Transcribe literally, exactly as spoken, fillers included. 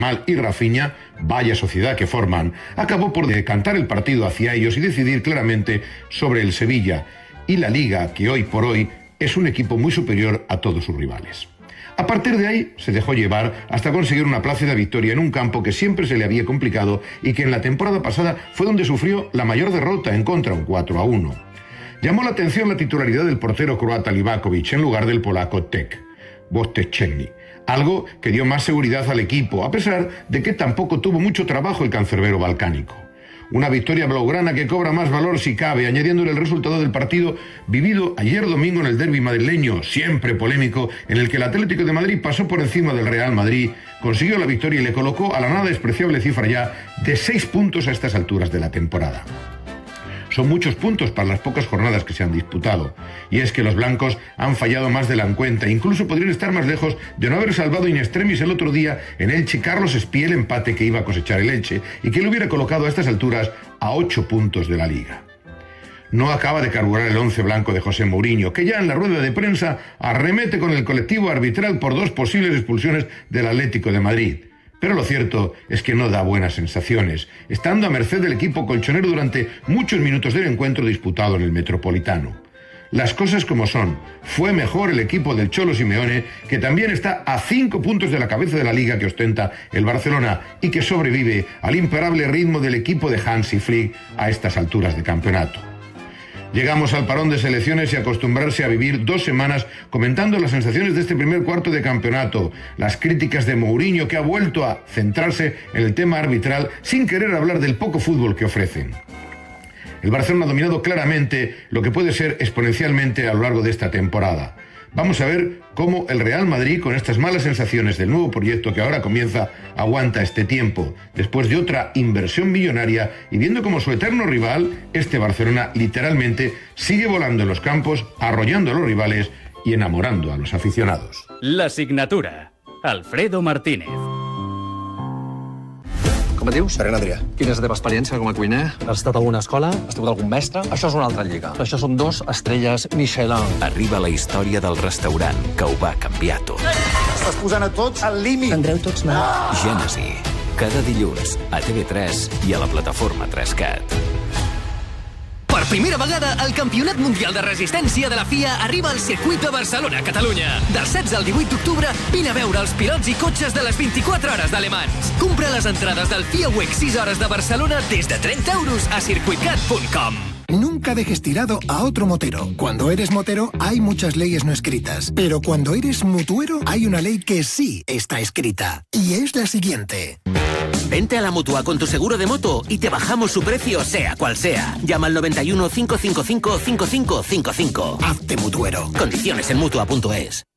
Mal y Rafinha, vaya sociedad que forman, acabó por decantar el partido hacia ellos y decidir claramente sobre el Sevilla y la Liga, que hoy por hoy es un equipo muy superior a todos sus rivales. A partir de ahí se dejó llevar hasta conseguir una plácida victoria en un campo que siempre se le había complicado y que en la temporada pasada fue donde sufrió la mayor derrota, en contra, un cuatro a uno. Llamó la atención la titularidad del portero croata Livakovic en lugar del polaco Tek Szczęsny, algo que dio más seguridad al equipo, a pesar de que tampoco tuvo mucho trabajo el cancerbero balcánico. Una victoria blaugrana que cobra más valor si cabe, añadiéndole el resultado del partido vivido ayer domingo en el derbi madrileño, siempre polémico, en el que el Atlético de Madrid pasó por encima del Real Madrid, consiguió la victoria y le colocó a la nada despreciable cifra ya de seis puntos a estas alturas de la temporada. Son muchos puntos para las pocas jornadas que se han disputado, y es que los blancos han fallado más de la cuenta, incluso podrían estar más lejos de no haber salvado in extremis el otro día en Elche Carlos Espí el empate que iba a cosechar el Elche y que le hubiera colocado a estas alturas a ocho puntos de la Liga. No acaba de carburar el once blanco de José Mourinho, que ya en la rueda de prensa arremete con el colectivo arbitral por dos posibles expulsiones del Atlético de Madrid. Pero lo cierto es que no da buenas sensaciones, estando a merced del equipo colchonero durante muchos minutos del encuentro disputado en el Metropolitano. Las cosas como son, fue mejor el equipo del Cholo Simeone, que también está a cinco puntos de la cabeza de la Liga que ostenta el Barcelona y que sobrevive al imparable ritmo del equipo de Hansi Flick a estas alturas de campeonato. Llegamos al parón de selecciones y acostumbrarse a vivir dos semanas comentando las sensaciones de este primer cuarto de campeonato, las críticas de Mourinho, que ha vuelto a centrarse en el tema arbitral sin querer hablar del poco fútbol que ofrecen. El Barcelona ha dominado claramente lo que puede ser exponencialmente a lo largo de esta temporada. Vamos a ver cómo el Real Madrid, con estas malas sensaciones del nuevo proyecto que ahora comienza, aguanta este tiempo, después de otra inversión millonaria y viendo cómo su eterno rival, este Barcelona, literalmente sigue volando en los campos, arrollando a los rivales y enamorando a los aficionados. La signatura. Alfredo Martínez. Com et dius? Ferran Adrià. Quina és la teva experiència com a cuiner? Has estat a alguna escola? Has tingut algun mestre? Això és una altra lliga. Això són dos estrelles Michelin. Arriba la història del restaurant que ho va canviar tot. Estàs posant a tots al límit. Prendreu tots mal. Ah! Gènesi. Cada dilluns a T V tres i a la plataforma tres cat. Per primera vegada, el Campionat Mundial de Resistència de la F I A arriba al circuit de Barcelona, Catalunya. Del setze al divuit d'octubre, vine a veure els pilots i cotxes de les vint-i-quatre hores d'Alemans. Compra les entrades del F I A Week sis hores de Barcelona des de trenta euros a circuitcat punt com. Nunca dejes tirado a otro motero. Cuando eres motero hay muchas leyes no escritas, pero cuando eres mutuero hay una ley que sí está escrita, y es la siguiente. Vente a la Mutua con tu seguro de moto y te bajamos su precio sea cual sea. Llama al noventa y uno, cinco cinco cinco, cinco cinco cinco cinco. Hazte mutuero. Condiciones en mutua punto es.